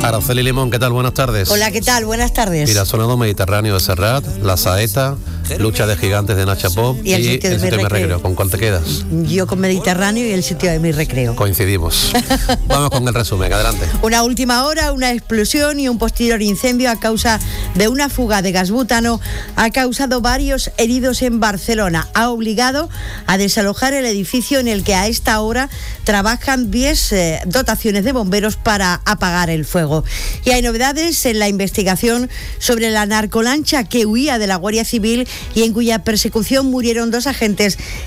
Araceli Limón, ¿qué tal? Buenas tardes. Hola, ¿qué tal? Buenas tardes. Mira, sonado Mediterráneo de Serrat, La Saeta, Lucha de Gigantes de Nacha Pop y el sitio de mi recreo. ¿Con cuál te quedas? Yo con Mediterráneo y el sitio de mi recreo. Coincidimos. Vamos con el resumen, adelante. Una última hora, una explosión y un posterior incendio a causa de una fuga de gas butano ha causado varios heridos en Barcelona. Ha obligado a desalojar el edificio en el que a esta hora trabajan 10 dotaciones de bomberos para apagar el fuego. Y hay novedades en la investigación sobre la narcolancha que huía de la Guardia Civil y en cuya persecución murieron 2 agentes